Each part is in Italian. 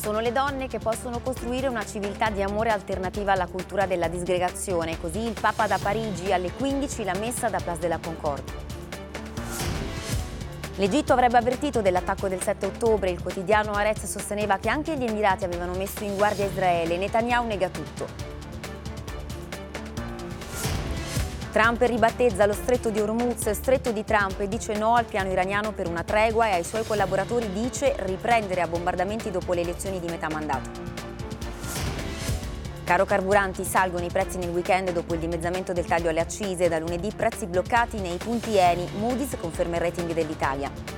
Sono le donne che possono costruire una civiltà di amore alternativa alla cultura della disgregazione. Così il Papa da Parigi, alle 15 la messa da Place de la Concorde. L'Egitto avrebbe avvertito dell'attacco del 7 ottobre. Il quotidiano Haaretz sosteneva che anche gli Emirati avevano messo in guardia Israele. Netanyahu nega tutto. Trump ribattezza lo stretto di Hormuz stretto di Trump e dice no al piano iraniano per una tregua e ai suoi collaboratori dice riprendere a bombardamenti dopo le elezioni di metà mandato. Caro carburanti, salgono i prezzi nel weekend dopo il dimezzamento del taglio alle accise. Da lunedì prezzi bloccati nei punti Eni. Moody's conferma il rating dell'Italia.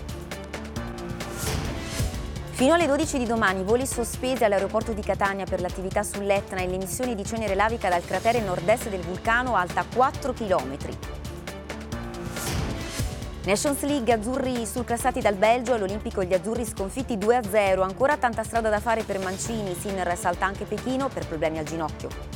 Fino alle 12 di domani, voli sospesi all'aeroporto di Catania per l'attività sull'Etna e l'emissione di cenere lavica dal cratere nord-est del vulcano alta 4 km. Nations League, azzurri surclassati dal Belgio, all'Olimpico gli azzurri sconfitti 2-0. Ancora tanta strada da fare per Mancini, Sinner salta anche Pechino per problemi al ginocchio.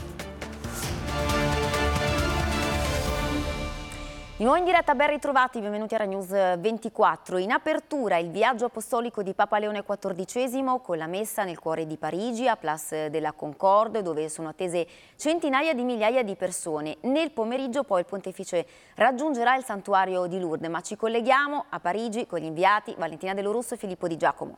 Di nuovo in diretta, ben ritrovati, benvenuti a Rai News 24. In apertura il viaggio apostolico di Papa Leone XIV con la messa nel cuore di Parigi a Place de la Concorde, dove sono attese centinaia di migliaia di persone. Nel pomeriggio poi il pontefice raggiungerà il santuario di Lourdes, ma ci colleghiamo a Parigi con gli inviati Valentina Delo Russo e Filippo Di Giacomo.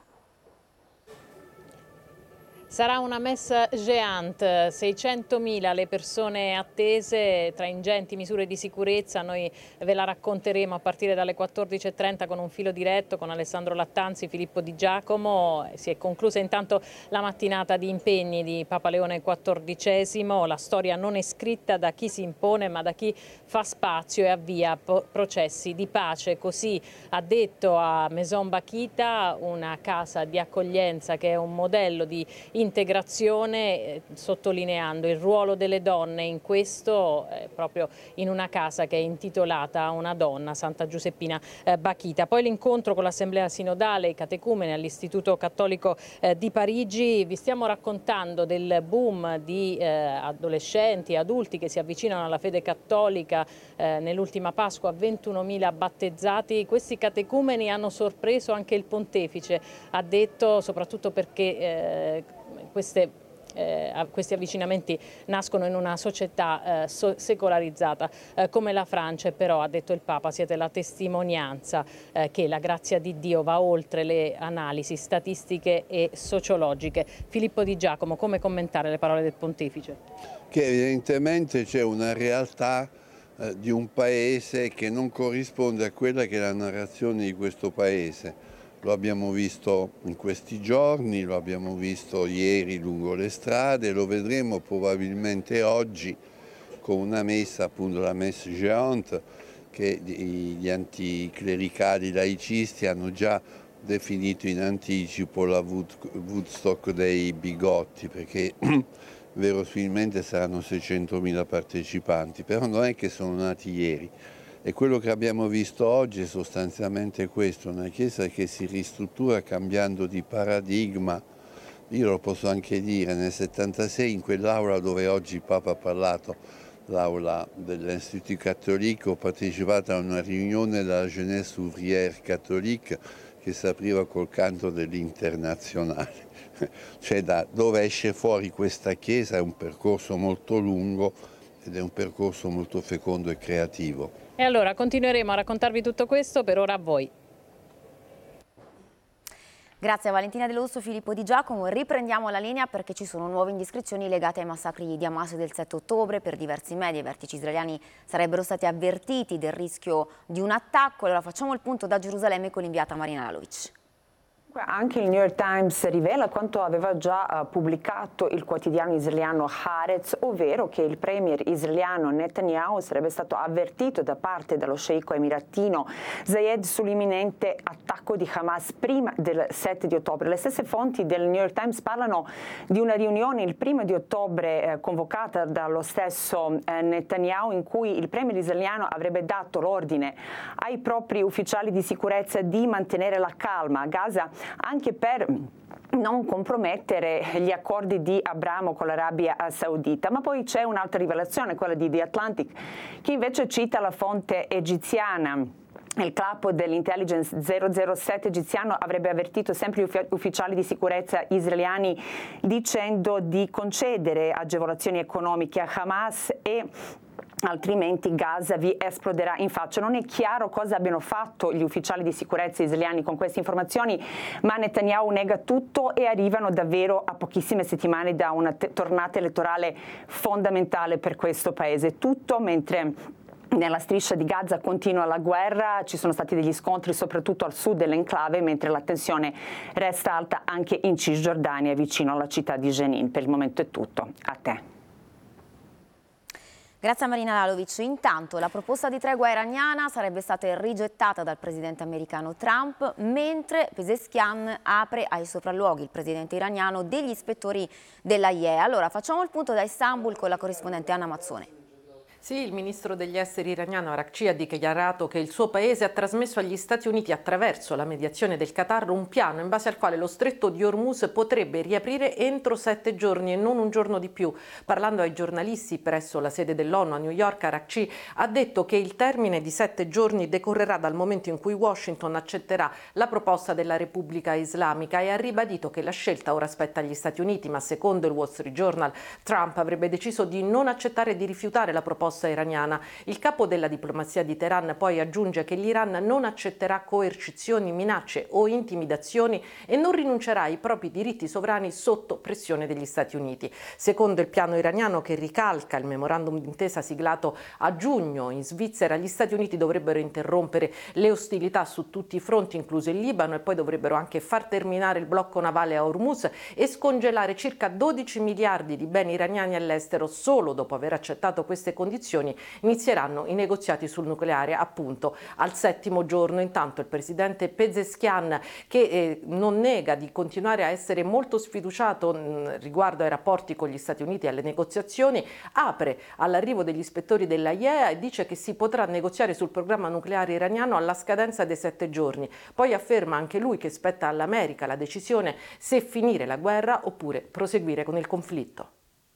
Sarà una messa géante, 600.000 le persone attese tra ingenti misure di sicurezza. Noi ve la racconteremo a partire dalle 14.30 con un filo diretto con Alessandro Lattanzi, Filippo Di Giacomo. Si è conclusa intanto la mattinata di impegni di Papa Leone XIV. La storia non è scritta da chi si impone ma da chi fa spazio e avvia processi di pace. Così ha detto a Maison Bakhita, una casa di accoglienza che è un modello di integrazione, sottolineando il ruolo delle donne in questo, proprio in una casa che è intitolata a una donna, Santa Giuseppina Bakhita. Poi l'incontro con l'Assemblea Sinodale, i catecumeni all'Istituto Cattolico di Parigi. Vi stiamo raccontando del boom di adolescenti e adulti che si avvicinano alla fede cattolica. Nell'ultima Pasqua 21.000 battezzati. Questi catecumeni hanno sorpreso anche il pontefice, ha detto, soprattutto perché questi avvicinamenti nascono in una società secolarizzata come la Francia, e però, ha detto il Papa, siete la testimonianza che la grazia di Dio va oltre le analisi statistiche e sociologiche. Filippo Di Giacomo, come commentare le parole del Pontefice? Che evidentemente c'è una realtà di un paese che non corrisponde a quella che è la narrazione di questo paese. Lo abbiamo visto in questi giorni, lo abbiamo visto ieri lungo le strade, lo vedremo probabilmente oggi con una messa, appunto la messa géante, che gli anticlericali laicisti hanno già definito in anticipo la Woodstock dei bigotti, perché verosimilmente saranno 600.000 partecipanti, però non è che sono nati ieri. E quello che abbiamo visto oggi è sostanzialmente questo, una Chiesa che si ristruttura cambiando di paradigma. Io lo posso anche dire, nel 76 in quell'aula dove oggi il Papa ha parlato, l'aula dell'Institut Catholique, ho partecipato a una riunione della Jeunesse Ouvrière Catholique che si apriva col canto dell'Internazionale. Cioè da dove esce fuori questa Chiesa è un percorso molto lungo ed è un percorso molto fecondo e creativo. E allora continueremo a raccontarvi tutto questo, per ora a voi. Grazie a Valentina Delo Russo, Filippo Di Giacomo. Riprendiamo la linea perché ci sono nuove indiscrezioni legate ai massacri di Hamas del 7 ottobre. Per diversi media i vertici israeliani sarebbero stati avvertiti del rischio di un attacco. Allora facciamo il punto da Gerusalemme con l'inviata Marina Lalovic. Anche il New York Times rivela quanto aveva già pubblicato il quotidiano israeliano Haaretz, ovvero che il premier israeliano Netanyahu sarebbe stato avvertito da parte dello sceicco emiratino Zayed sull'imminente attacco di Hamas prima del 7 di ottobre. Le stesse fonti del New York Times parlano di una riunione il 1 di ottobre convocata dallo stesso Netanyahu, in cui il premier israeliano avrebbe dato l'ordine ai propri ufficiali di sicurezza di mantenere la calma a Gaza, anche per non compromettere gli accordi di Abramo con l'Arabia Saudita. Ma poi c'è un'altra rivelazione, quella di The Atlantic, che invece cita la fonte egiziana Il capo dell'intelligence 007 egiziano avrebbe avvertito sempre gli ufficiali di sicurezza israeliani dicendo di concedere agevolazioni economiche a Hamas e altrimenti Gaza vi esploderà in faccia. Non è chiaro cosa abbiano fatto gli ufficiali di sicurezza israeliani con queste informazioni, ma Netanyahu nega tutto e arrivano davvero a pochissime settimane da una tornata elettorale fondamentale per questo paese. Tutto mentre nella striscia di Gaza continua la guerra, ci sono stati degli scontri soprattutto al sud dell'enclave, mentre la tensione resta alta anche in Cisgiordania, vicino alla città di Jenin. Per il momento è tutto. A te. Grazie a Marina Lalovic. Intanto la proposta di tregua iraniana sarebbe stata rigettata dal presidente americano Trump, mentre Pezeshkian apre ai sopralluoghi, il presidente iraniano, degli ispettori della IEA. Allora facciamo il punto da Istanbul con la corrispondente Anna Mazzone. Sì, il ministro degli esteri iraniano Arakci ha dichiarato che il suo paese ha trasmesso agli Stati Uniti attraverso la mediazione del Qatar un piano in base al quale lo stretto di Hormuz potrebbe riaprire entro 7 giorni e non un giorno di più. Parlando ai giornalisti presso la sede dell'ONU a New York, Arakci ha detto che il termine di 7 giorni decorrerà dal momento in cui Washington accetterà la proposta della Repubblica Islamica e ha ribadito che la scelta ora spetta agli Stati Uniti, ma secondo il Wall Street Journal Trump avrebbe deciso di non accettare e di rifiutare la proposta iraniana. Il capo della diplomazia di Teheran poi aggiunge che l'Iran non accetterà coercizioni, minacce o intimidazioni e non rinuncerà ai propri diritti sovrani sotto pressione degli Stati Uniti. Secondo il piano iraniano, che ricalca il memorandum d'intesa siglato a giugno in Svizzera, gli Stati Uniti dovrebbero interrompere le ostilità su tutti i fronti, incluso il Libano, e poi dovrebbero anche far terminare il blocco navale a Hormuz e scongelare circa 12 miliardi di beni iraniani all'estero. Solo dopo aver accettato queste condizioni inizieranno i negoziati sul nucleare, appunto al 7° giorno. Intanto il presidente Pezeshkian, che non nega di continuare a essere molto sfiduciato riguardo ai rapporti con gli Stati Uniti e alle negoziazioni, apre all'arrivo degli ispettori della IEA e dice che si potrà negoziare sul programma nucleare iraniano alla scadenza dei 7 giorni. Poi afferma anche lui che spetta all'America la decisione se finire la guerra oppure proseguire con il conflitto.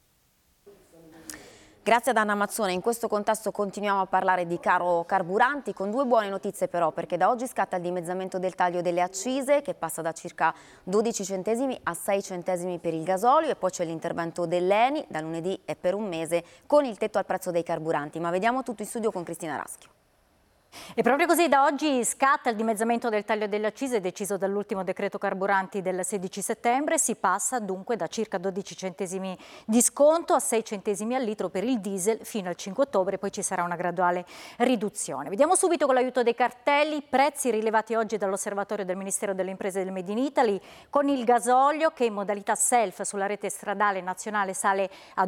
Grazie ad Anna Mazzone. In questo contesto continuiamo a parlare di caro carburanti con due buone notizie però, perché da oggi scatta il dimezzamento del taglio delle accise che passa da circa 12 centesimi a 6 centesimi per il gasolio, e poi c'è l'intervento dell'ENI da lunedì e per un mese con il tetto al prezzo dei carburanti. Ma vediamo tutto in studio con Cristina Raschio. E proprio così da oggi scatta il dimezzamento del taglio delle accise deciso dall'ultimo decreto carburanti del 16 settembre. Si passa dunque da circa 12 centesimi di sconto a 6 centesimi al litro per il diesel fino al 5 ottobre, poi ci sarà una graduale riduzione. Vediamo subito con l'aiuto dei cartelli prezzi rilevati oggi dall'osservatorio del Ministero delle Imprese del Made in Italy, con il gasolio che in modalità self sulla rete stradale nazionale sale a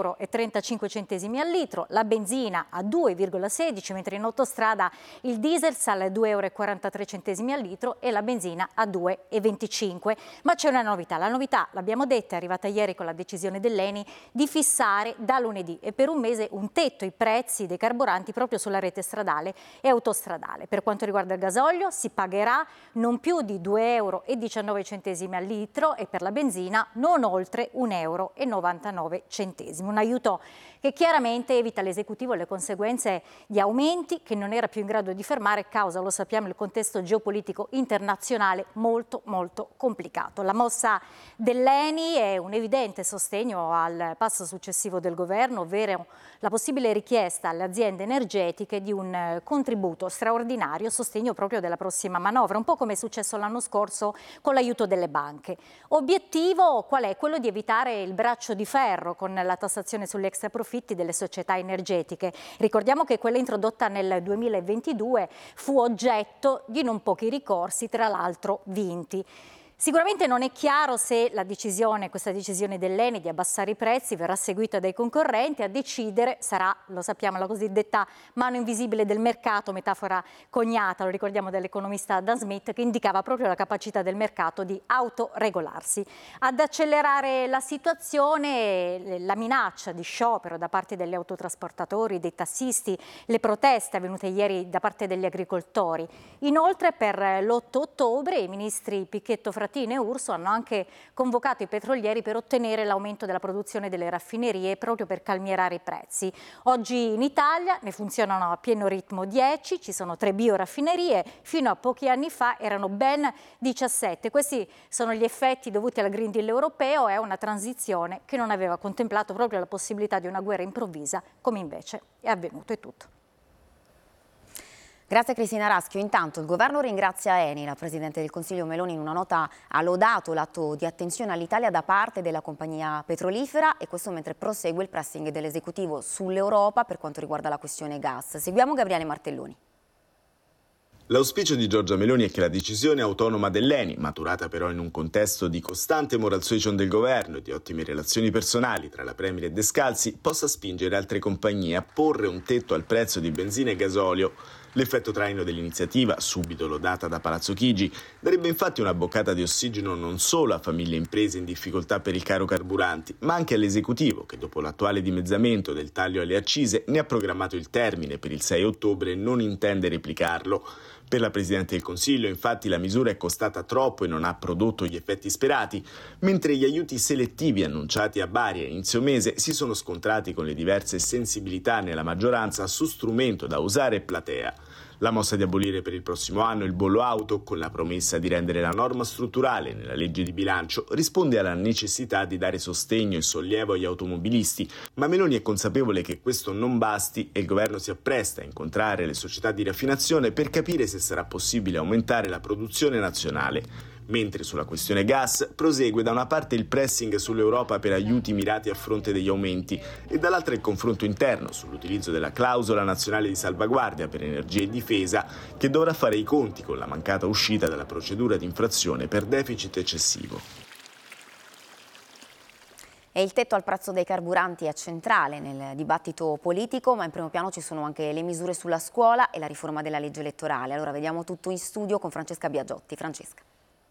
2,35 euro al litro, la benzina a 2,16, mentre in autostrada il diesel sale a 2,43 euro al litro e la benzina a 2,25. Ma c'è una novità. La novità, l'abbiamo detta, è arrivata ieri con la decisione dell'ENI di fissare da lunedì e per un mese un tetto ai prezzi dei carburanti proprio sulla rete stradale e autostradale. Per quanto riguarda il gasolio si pagherà non più di 2,19 euro al litro e per la benzina non oltre 1,99 euro. Un aiuto che chiaramente evita all'esecutivo le conseguenze di aumenti che non era più in grado di fermare causa, lo sappiamo, il contesto geopolitico internazionale molto complicato. La mossa dell'ENI è un evidente sostegno al passo successivo del governo, ovvero la possibile richiesta alle aziende energetiche di un contributo straordinario a sostegno proprio della prossima manovra, un po' come è successo l'anno scorso con l'aiuto delle banche. Obiettivo qual è? Quello di evitare il braccio di ferro con la tassazione sugli extraprofitti delle società energetiche. Ricordiamo che quella introdotta nel 2022 fu oggetto di non pochi ricorsi, tra l'altro vinti. Sicuramente non è chiaro se questa decisione dell'ENI di abbassare i prezzi verrà seguita dai concorrenti. A decidere sarà, lo sappiamo, la cosiddetta mano invisibile del mercato, metafora coniata, lo ricordiamo, dell'economista Adam Smith, che indicava proprio la capacità del mercato di autoregolarsi. Ad accelerare la situazione la minaccia di sciopero da parte degli autotrasportatori, dei tassisti, le proteste avvenute ieri da parte degli agricoltori. Inoltre per l'8 ottobre i ministri Pichetto Frattini Frattini e Urso hanno anche convocato i petrolieri per ottenere l'aumento della produzione delle raffinerie proprio per calmierare i prezzi. Oggi in Italia ne funzionano a pieno ritmo 10, ci sono 3 bioraffinerie, fino a pochi anni fa erano ben 17. Questi sono gli effetti dovuti al Green Deal europeo, è una transizione che non aveva contemplato proprio la possibilità di una guerra improvvisa, come invece è avvenuto. È tutto. Grazie Cristina Raschio. Intanto il governo ringrazia Eni. La Presidente del Consiglio Meloni in una nota ha lodato l'atto di attenzione all'Italia da parte della compagnia petrolifera, e questo mentre prosegue il pressing dell'esecutivo sull'Europa per quanto riguarda la questione gas. Seguiamo Gabriele Martelloni. L'auspicio di Giorgia Meloni è che la decisione autonoma dell'Eni, maturata però in un contesto di costante moral suasion del governo e di ottime relazioni personali tra la Premier e Descalzi, possa spingere altre compagnie a porre un tetto al prezzo di benzina e gasolio. L'effetto traino dell'iniziativa, subito lodata da Palazzo Chigi, darebbe infatti una boccata di ossigeno non solo a famiglie e imprese in difficoltà per il caro carburanti, ma anche all'esecutivo che dopo l'attuale dimezzamento del taglio alle accise ne ha programmato il termine per il 6 ottobre e non intende replicarlo. Per la Presidente del Consiglio, infatti, la misura è costata troppo e non ha prodotto gli effetti sperati, mentre gli aiuti selettivi annunciati a Bari a inizio mese si sono scontrati con le diverse sensibilità nella maggioranza su strumento da usare e platea. La mossa di abolire per il prossimo anno il bollo auto, con la promessa di rendere la norma strutturale nella legge di bilancio, risponde alla necessità di dare sostegno e sollievo agli automobilisti, ma Meloni è consapevole che questo non basti e il governo si appresta a incontrare le società di raffinazione per capire se sarà possibile aumentare la produzione nazionale. Mentre sulla questione gas prosegue da una parte il pressing sull'Europa per aiuti mirati a fronte degli aumenti e dall'altra il confronto interno sull'utilizzo della clausola nazionale di salvaguardia per energia e difesa, che dovrà fare i conti con la mancata uscita dalla procedura di infrazione per deficit eccessivo. E il tetto al prezzo dei carburanti è centrale nel dibattito politico, ma in primo piano ci sono anche le misure sulla scuola e la riforma della legge elettorale. Allora vediamo tutto in studio con Francesca Biagiotti. Francesca.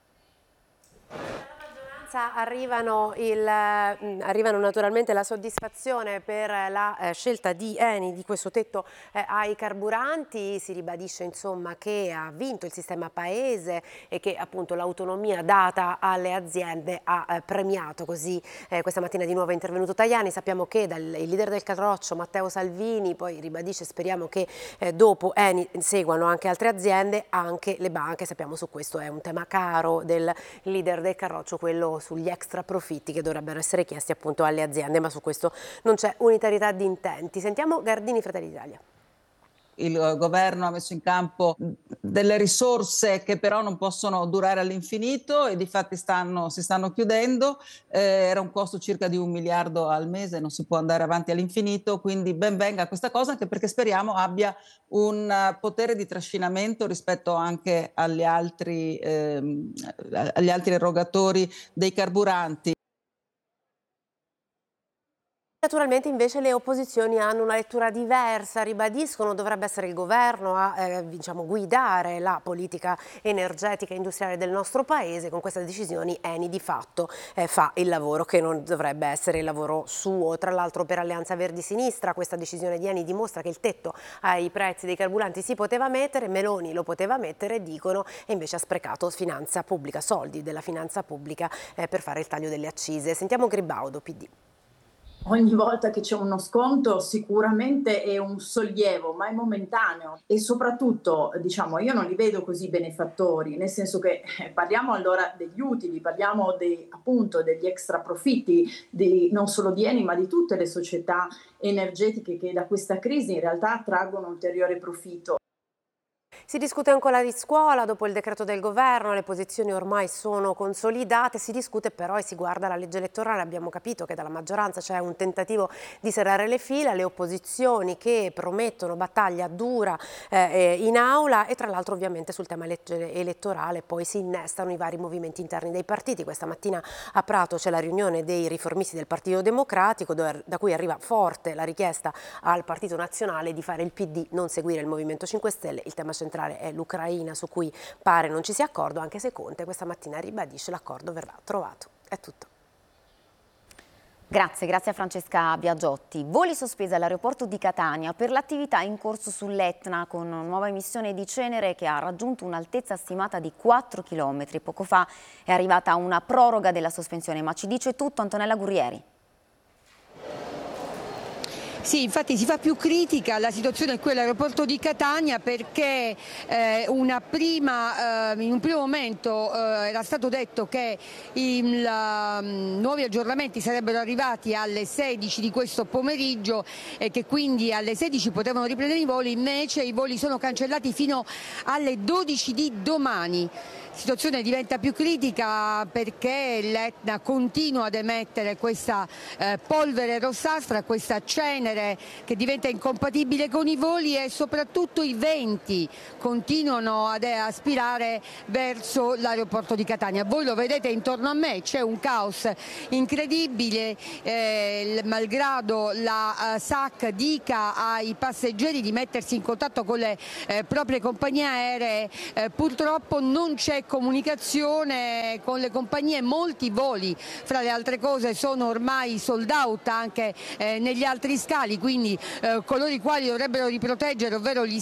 Arrivano naturalmente la soddisfazione per la scelta di Eni di questo tetto ai carburanti. Si ribadisce insomma che ha vinto il sistema paese e che appunto l'autonomia data alle aziende ha premiato. Così questa mattina di nuovo è intervenuto Tajani. Sappiamo che il leader del Carroccio Matteo Salvini poi ribadisce, speriamo che dopo Eni seguano anche altre aziende, anche le banche. Sappiamo su questo è un tema caro del leader del Carroccio, quello sugli extra profitti che dovrebbero essere chiesti appunto alle aziende, ma su questo non c'è unitarietà di intenti. Sentiamo Gardini, Fratelli d'Italia. Il governo ha messo in campo delle risorse che però non possono durare all'infinito e difatti si stanno chiudendo. Era un costo circa di 1 miliardo al mese, non si può andare avanti all'infinito, quindi ben venga questa cosa, anche perché speriamo abbia un potere di trascinamento rispetto anche agli altri erogatori dei carburanti. Naturalmente invece le opposizioni hanno una lettura diversa, ribadiscono dovrebbe essere il governo a guidare la politica energetica e industriale del nostro paese. Con queste decisioni Eni di fatto fa il lavoro che non dovrebbe essere il lavoro suo. Tra l'altro per Alleanza Verdi Sinistra questa decisione di Eni dimostra che il tetto ai prezzi dei carburanti si poteva mettere, Meloni lo poteva mettere, dicono, e invece ha sprecato finanza pubblica, soldi della finanza pubblica per fare il taglio delle accise. Sentiamo Gribaudo, PD. Ogni volta che c'è uno sconto sicuramente è un sollievo, ma è momentaneo e soprattutto io non li vedo così benefattori, nel senso che parliamo allora degli utili, parliamo appunto degli extra profitti non solo di Eni ma di tutte le società energetiche che da questa crisi in realtà traggono ulteriore profitto. Si discute ancora di scuola, dopo il decreto del governo, le posizioni ormai sono consolidate, si discute però e si guarda la legge elettorale, abbiamo capito che dalla maggioranza c'è un tentativo di serrare le fila, le opposizioni che promettono battaglia dura in aula e tra l'altro ovviamente sul tema legge elettorale poi si innestano i vari movimenti interni dei partiti. Questa mattina a Prato c'è la riunione dei riformisti del Partito Democratico da cui arriva forte la richiesta al Partito Nazionale di fare il PD, non seguire il Movimento 5 Stelle, il tema centrale è l'Ucraina su cui pare non ci sia accordo, anche se Conte questa mattina ribadisce l'accordo verrà trovato. È tutto. Grazie a Francesca Biagiotti. Voli sospesi all'aeroporto di Catania per l'attività in corso sull'Etna con una nuova emissione di cenere che ha raggiunto un'altezza stimata di 4 km. Poco fa è arrivata una proroga della sospensione, ma ci dice tutto Antonella Gurrieri. Sì, infatti si fa più critica la situazione qui all'aeroporto di Catania perché in un primo momento era stato detto che i nuovi aggiornamenti sarebbero arrivati alle 16 di questo pomeriggio e che quindi alle 16 potevano riprendere i voli, invece i voli sono cancellati fino alle 12 di domani. La situazione diventa più critica perché l'Etna continua ad emettere questa polvere rossastra, questa cenere che diventa incompatibile con i voli e soprattutto i venti continuano ad aspirare verso l'aeroporto di Catania. Voi lo vedete intorno a me, c'è un caos incredibile, malgrado la SAC dica ai passeggeri di mettersi in contatto con le proprie compagnie aeree, purtroppo non c'è comunicazione con le compagnie, molti voli fra le altre cose sono ormai sold out anche negli altri scali, quindi coloro i quali dovrebbero riproteggere, ovvero gli